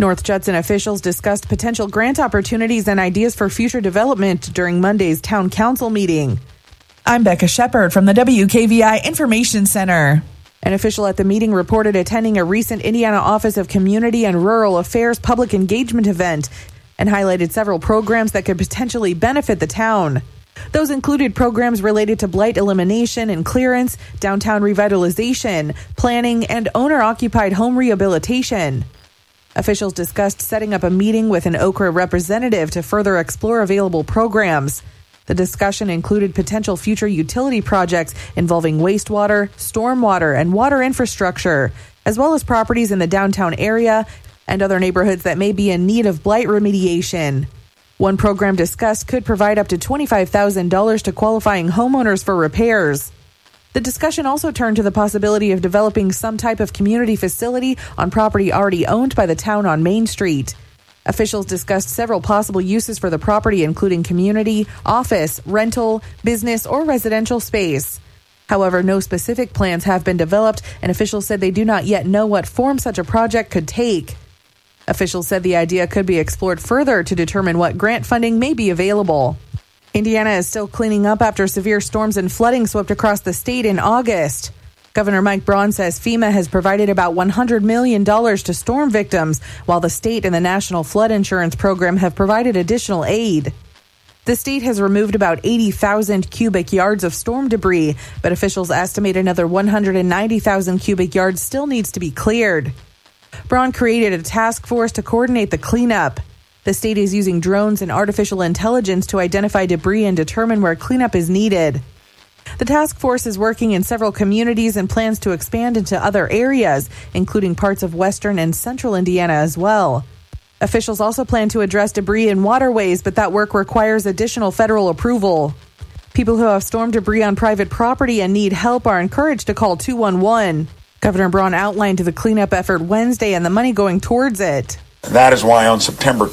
North Judson officials discussed potential grant opportunities and ideas for future development during Monday's town council meeting. I'm Becca Shepard from the WKVI Information Center. An official at the meeting reported attending a recent Indiana Office of Community and Rural Affairs public engagement event and highlighted several programs that could potentially benefit the town. Those included programs related to blight elimination and clearance, downtown revitalization, planning, and owner-occupied home rehabilitation. Officials discussed setting up a meeting with an Okra representative to further explore available programs. The discussion included potential future utility projects involving wastewater, stormwater, and water infrastructure, as well as properties in the downtown area and other neighborhoods that may be in need of blight remediation. One program discussed could provide up to $25,000 to qualifying homeowners for repairs. The discussion also turned to the possibility of developing some type of community facility on property already owned by the town on Main Street. Officials discussed several possible uses for the property, including community, office, rental, business, or residential space. However, no specific plans have been developed, and officials said they do not yet know what form such a project could take. Officials said the idea could be explored further to determine what grant funding may be available. Indiana is still cleaning up after severe storms and flooding swept across the state in August. Governor Mike Braun says FEMA has provided about $100 million to storm victims, while the state and the National Flood Insurance Program have provided additional aid. The state has removed about 80,000 cubic yards of storm debris, but officials estimate another 190,000 cubic yards still needs to be cleared. Braun created a task force to coordinate the cleanup. The state is using drones and artificial intelligence to identify debris and determine where cleanup is needed. The task force is working in several communities and plans to expand into other areas, including parts of western and central Indiana as well. Officials also plan to address debris in waterways, but that work requires additional federal approval. People who have storm debris on private property and need help are encouraged to call 211. Governor Braun outlined the cleanup effort Wednesday and the money going towards it. That is why on September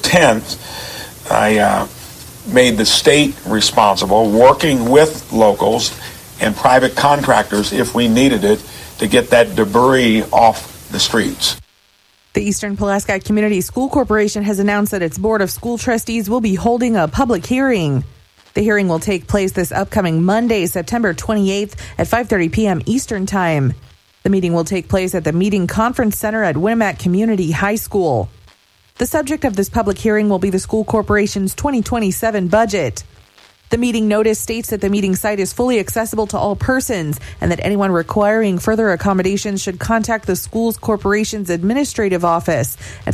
10th, I made the state responsible, working with locals and private contractors, if we needed it, to get that debris off the streets. The Eastern Pulaski Community School Corporation has announced that its Board of School Trustees will be holding a public hearing. The hearing will take place this upcoming Monday, September 28th at 5:30 p.m. Eastern Time. The meeting will take place at the Meeting Conference Center at Winamac Community High School. The subject of this public hearing will be the school corporation's 2027 budget. The meeting notice states that the meeting site is fully accessible to all persons and that anyone requiring further accommodations should contact the school's corporation's administrative office at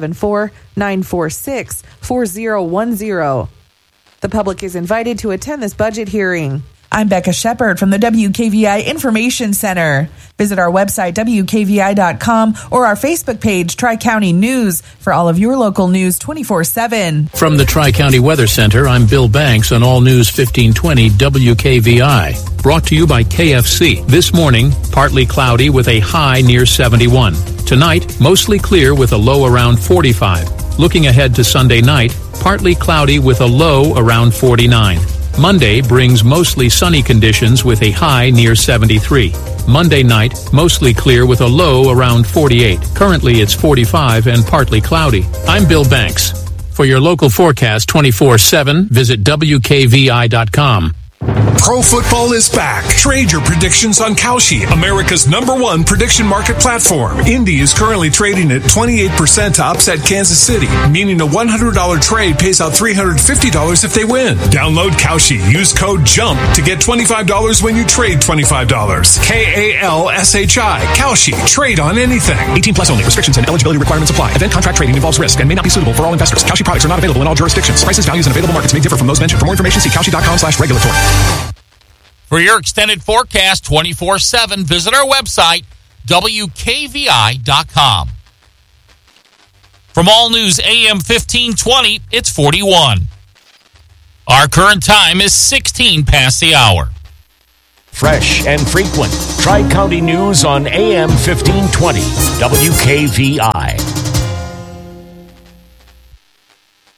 574-946-4010. The public is invited to attend this budget hearing. I'm Becca Shepard from the WKVI Information Center. Visit our website, WKVI.com, or our Facebook page, Tri-County News, for all of your local news 24/7. From the Tri-County Weather Center, I'm Bill Banks on All News 1520 WKVI. Brought to you by KFC. This morning, partly cloudy with a high near 71. Tonight, mostly clear with a low around 45. Looking ahead to Sunday night, partly cloudy with a low around 49. Monday brings mostly sunny conditions with a high near 73. Monday night, mostly clear with a low around 48. Currently, it's 45 and partly cloudy. I'm Bill Banks. For your local forecast 24/7, visit WKVI.com. Pro football is back. Trade your predictions on Kalshi, America's #1 prediction market platform. Indy is currently trading at 28% to upset Kansas City, meaning a $100 trade pays out $350 if they win. Download Kalshi. Use code JUMP to get $25 when you trade $25. KALSHI. Kalshi. Trade on anything. 18 plus only. Restrictions and eligibility requirements apply. Event contract trading involves risk and may not be suitable for all investors. Kalshi products are not available in all jurisdictions. Prices, values, and available markets may differ from those mentioned. For more information, see kalshi.com/regulatory. For your extended forecast 24/7, visit our website, WKVI.com. From All News AM 1520, it's 41. Our current time is 16 past the hour. Fresh and frequent. Tri-County News on AM 1520, WKVI.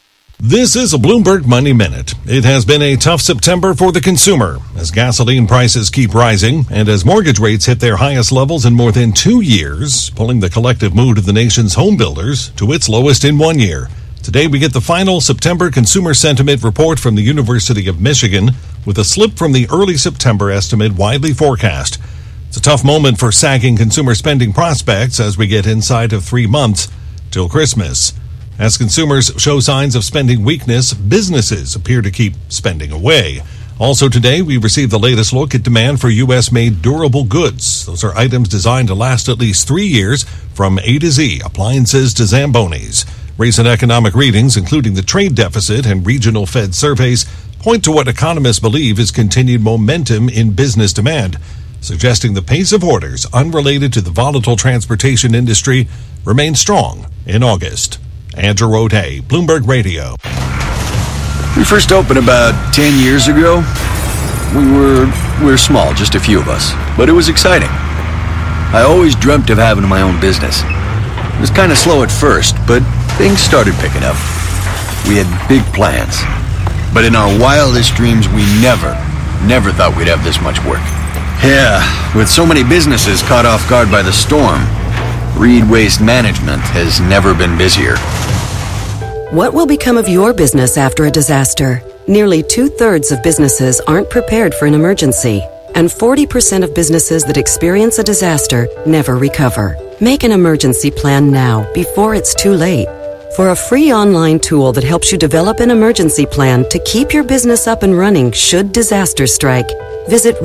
This is a Bloomberg Money Minute. It has been a tough September for the consumer as gasoline prices keep rising and as mortgage rates hit their highest levels in more than 2 years, pulling the collective mood of the nation's home builders to its lowest in 1 year. Today we get the final September Consumer Sentiment Report from the University of Michigan with a slip from the early September estimate widely forecast. It's a tough moment for sagging consumer spending prospects as we get inside of 3 months till Christmas. As consumers show signs of spending weakness, businesses appear to keep spending away. Also today, we received the latest look at demand for U.S.-made durable goods. Those are items designed to last at least 3 years, from A to Z, appliances to Zambonis. Recent economic readings, including the trade deficit and regional Fed surveys, point to what economists believe is continued momentum in business demand, suggesting the pace of orders unrelated to the volatile transportation industry remained strong in August. Andrew O'Day, Bloomberg Radio. We first opened about 10 years ago. We were small, just a few of us, but it was exciting. I always dreamt of having my own business. It was kind of slow at first, but things started picking up. We had big plans, but in our wildest dreams, we never thought we'd have this much work. Yeah, with so many businesses caught off guard by the storm, Reed Waste Management has never been busier. What will become of your business after a disaster? Nearly 2/3 of businesses aren't prepared for an emergency, and 40% of businesses that experience a disaster never recover. Make an emergency plan now, before it's too late. For a free online tool that helps you develop an emergency plan to keep your business up and running should disaster strike, visit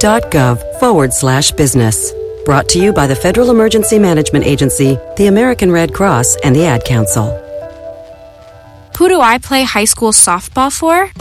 ready.gov/business. Brought to you by the Federal Emergency Management Agency, the American Red Cross, and the Ad Council. Who do I play high school softball for?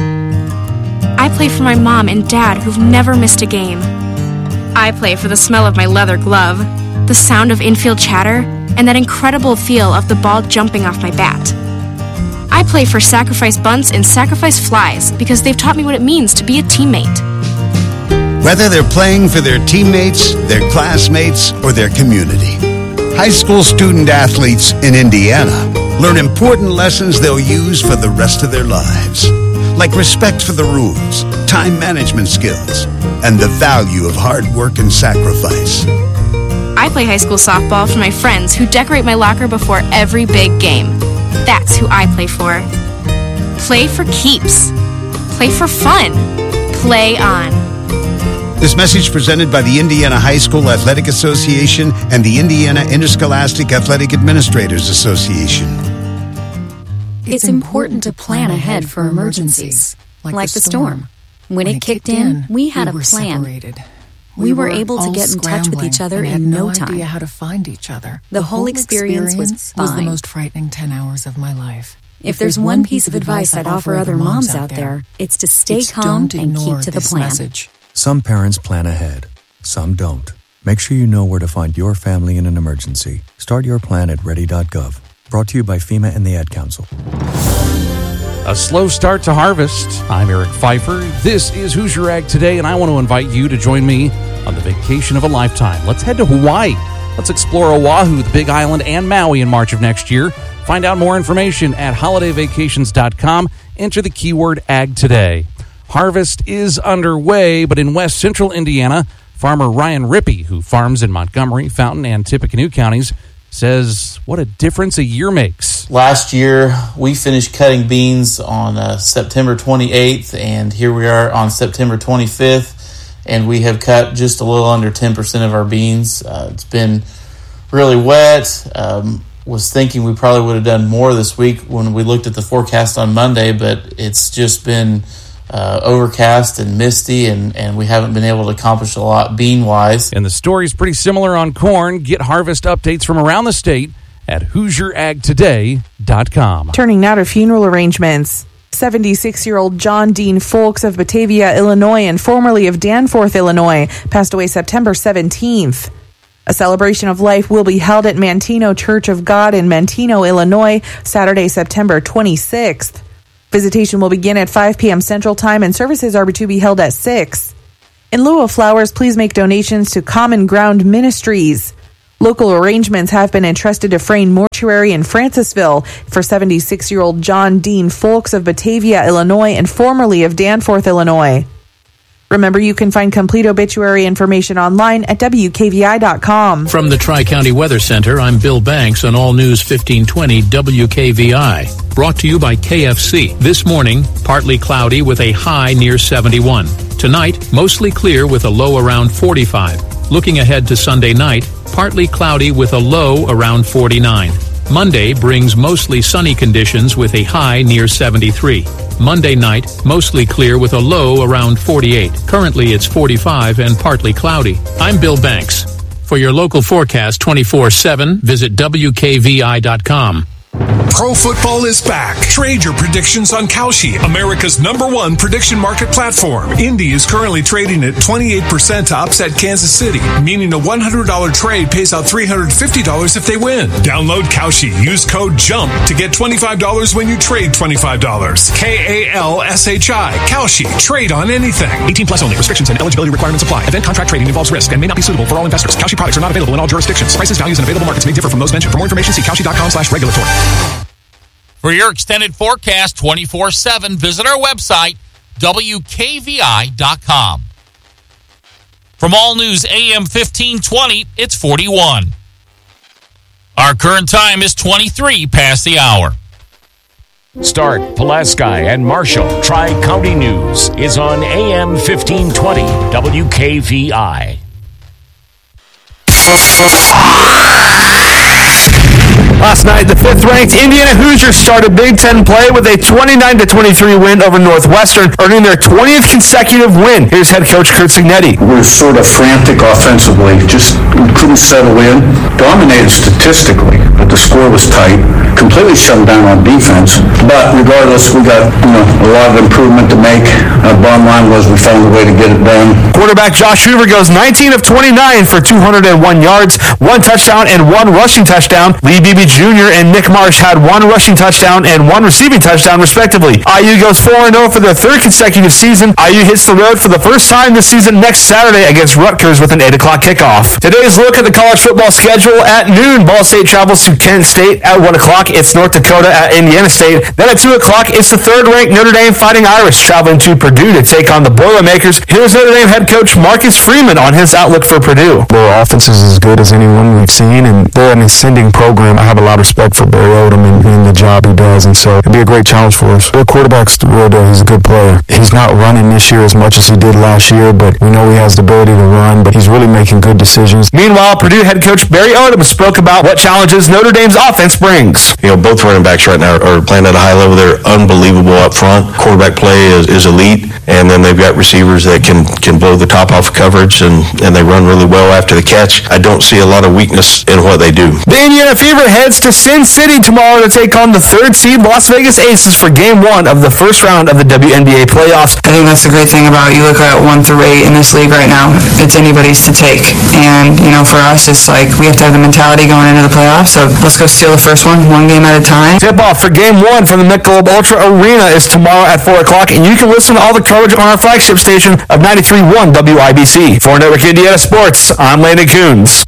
I play for my mom and dad who've never missed a game. I play for the smell of my leather glove, the sound of infield chatter, and that incredible feel of the ball jumping off my bat. I play for Sacrifice Bunts and Sacrifice Flies because they've taught me what it means to be a teammate. Whether they're playing for their teammates, their classmates, or their community, high school student athletes in Indiana learn important lessons they'll use for the rest of their lives, like respect for the rules, time management skills, and the value of hard work and sacrifice. I play high school softball for my friends who decorate my locker before every big game. That's who I play for. Play for keeps. Play for fun. Play on. This message presented by the Indiana High School Athletic Association and the Indiana Interscholastic Athletic Administrators Association. It's important to plan ahead for emergencies, like the storm. When it kicked in, we had a plan. We were able to get in touch with each other in no time. Idea how to find each other. The whole experience was fine. The most frightening 10 hours of my life. If there's one piece of advice I'd offer other moms out there, it's to stay calm and keep to the plan. Some parents plan ahead, some don't. Make sure you know where to find your family in an emergency. Start your plan at ready.gov. Brought to you by FEMA and the Ad Council. A slow start to harvest. I'm Eric Pfeiffer. This is Hoosier Ag Today, and I want to invite you to join me on the vacation of a lifetime. Let's head to Hawaii. Let's explore Oahu, the Big Island, and Maui in March of next year. Find out more information at holidayvacations.com. Enter the keyword Ag Today. Harvest is underway, but in west central Indiana, farmer Ryan Rippey, who farms in Montgomery, Fountain, and Tippecanoe counties, says what a difference a year makes. Last year, we finished cutting beans on September 28th, and here we are on September 25th, and we have cut just a little under 10% of our beans. It's been really wet. Was thinking we probably would have done more this week when we looked at the forecast on Monday, but it's just been overcast and misty, and we haven't been able to accomplish a lot bean-wise. And the story's pretty similar on corn. Get harvest updates from around the state at HoosierAgToday.com. Turning now to funeral arrangements. 76-year-old John Dean Folks of Batavia, Illinois, and formerly of Danforth, Illinois, passed away September 17th. A celebration of life will be held at Mantino Church of God in Mantino, Illinois, Saturday, September 26th. Visitation will begin at 5 p.m. Central Time, and services are to be held at 6. In lieu of flowers, please make donations to Common Ground Ministries. Local arrangements have been entrusted to Frayne Mortuary in Francisville for 76-year-old John Dean Folks of Batavia, Illinois, and formerly of Danforth, Illinois. Remember, you can find complete obituary information online at WKVI.com. From the Tri-County Weather Center, I'm Bill Banks on All News 1520 WKVI. Brought to you by KFC. This morning, partly cloudy with a high near 71. Tonight, mostly clear with a low around 45. Looking ahead to Sunday night, partly cloudy with a low around 49. Monday brings mostly sunny conditions with a high near 73. Monday night, mostly clear with a low around 48. Currently, it's 45 and partly cloudy. I'm Bill Banks. For your local forecast 24/7, visit WKVI.com. Pro football is back. Trade your predictions on Kalshi, America's #1 prediction market platform. Indy is currently trading at 28% to upset Kansas City, meaning a $100 trade pays out $350 if they win. Download Kalshi. Use code JUMP to get $25 when you trade $25. KALSHI. Kalshi. Trade on anything. 18 plus only. Restrictions and eligibility requirements apply. Event contract trading involves risk and may not be suitable for all investors. Kalshi products are not available in all jurisdictions. Prices, values, and available markets may differ from those mentioned. For more information, see Kalshi.com/regulatory. For your extended forecast 24/7, visit our website, WKVI.com. From All News AM 1520, it's 41. Our current time is 23 past the hour. Start, Pulaski, and Marshall. Tri-County News is on AM 1520 WKVI. Last night, the 5th-ranked Indiana Hoosiers started Big Ten play with a 29-23 win over Northwestern, earning their 20th consecutive win. Here's head coach Curt Cignetti. We're sort of frantic offensively, just couldn't settle in. Dominated statistically, but the score was tight. Completely shut them down on defense. But regardless, we got a lot of improvement to make. Bottom line was we found a way to get it done. Quarterback Josh Hoover goes 19 of 29 for 201 yards, 1 touchdown, and 1 rushing touchdown. Lee Beebe Jr. and Nick Marsh had 1 rushing touchdown and 1 receiving touchdown, respectively. IU goes 4-0 for their 3rd consecutive season. IU hits the road for the first time this season next Saturday against Rutgers with an 8 o'clock kickoff. Today's look at the college football schedule at noon. Ball State travels to Kent State. At 1 o'clock, it's North Dakota at Indiana State. Then at 2 o'clock, it's the 3rd-ranked Notre Dame Fighting Irish traveling to Purdue to take on the Boilermakers. Here's Notre Dame head coach Marcus Freeman on his outlook for Purdue. Their offense is as good as anyone we've seen, and they're an ascending program. I have a lot of respect for Barry Odom and the job he does, and so it'll be a great challenge for us. Their quarterback's the real deal. He's a good player. He's not running this year as much as he did last year, but we know he has the ability to run, but he's really making good decisions. Meanwhile, Purdue head coach Barry Odom spoke about what challenges Notre Dame's offense brings. Both running backs right now are playing at a high level. They're unbelievable up front. Quarterback play is elite, and then they've got receivers that can blow the top off of coverage, and they run really well after the catch. I don't see a lot of weakness in what they do. The Indiana Fever heads to Sin City tomorrow to take on the 3rd seed Las Vegas Aces for Game 1 of the first round of the WNBA playoffs. I think that's the great thing about you look at 1 through 8 in this league right now. It's anybody's to take. And, for us, it's like we have to have the mentality going into the playoffs. So let's go steal the first one game at a time. Tip-off for Game 1 from the Michelob Ultra Arena is tomorrow at 4 o'clock, and you can listen to all the coverage on our flagship station of 93.1 WIBC. For Network Indiana Sports, I'm Landon Coons.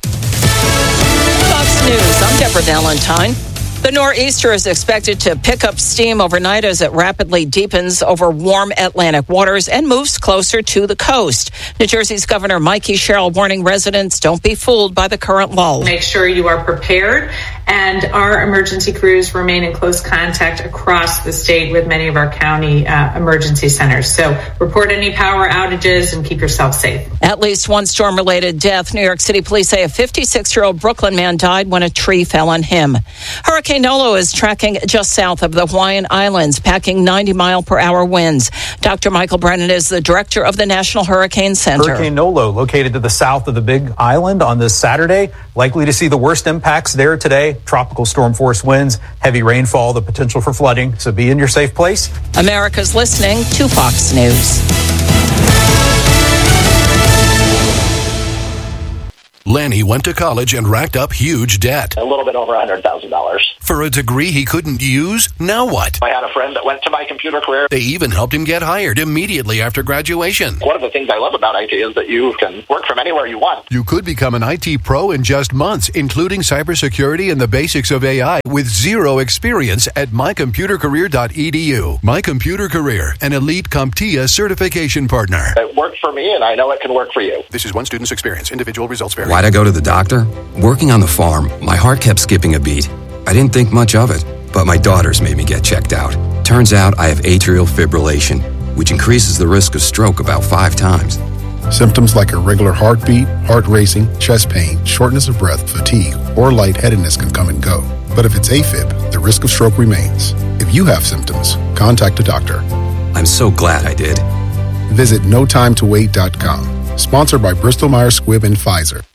Fox News, I'm Deborah Valentine. The nor'easter is expected to pick up steam overnight as it rapidly deepens over warm Atlantic waters and moves closer to the coast. New Jersey's Governor Mikey Sherrill warning residents don't be fooled by the current lull. Make sure you are prepared, and our emergency crews remain in close contact across the state with many of our county emergency centers. So report any power outages and keep yourself safe. At least 1 storm-related death. New York City police say a 56-year-old Brooklyn man died when a tree fell on him. Hurricane Nolo is tracking just south of the Hawaiian Islands, packing 90-mile-per-hour winds. Dr. Michael Brennan is the director of the National Hurricane Center. Hurricane Nolo, located to the south of the Big Island on this Saturday, likely to see the worst impacts there today. Tropical storm force winds, heavy rainfall, the potential for flooding. So be in your safe place. America's listening to Fox News. Lanny went to college and racked up huge debt. A little bit over $100,000. For a degree he couldn't use? Now what? I had a friend that went to My Computer Career. They even helped him get hired immediately after graduation. One of the things I love about IT is that you can work from anywhere you want. You could become an IT pro in just months, including cybersecurity and the basics of AI with zero experience at mycomputercareer.edu. My Computer Career, an elite CompTIA certification partner. It worked for me, and I know it can work for you. This is one student's experience. Individual results vary. Why'd I go to the doctor? Working on the farm, my heart kept skipping a beat. I didn't think much of it, but my daughters made me get checked out. Turns out I have atrial fibrillation, which increases the risk of stroke about 5 times. Symptoms like irregular heartbeat, heart racing, chest pain, shortness of breath, fatigue, or lightheadedness can come and go. But if it's AFib, the risk of stroke remains. If you have symptoms, contact a doctor. I'm so glad I did. Visit notimetowait.com. Sponsored by Bristol Myers Squibb and Pfizer.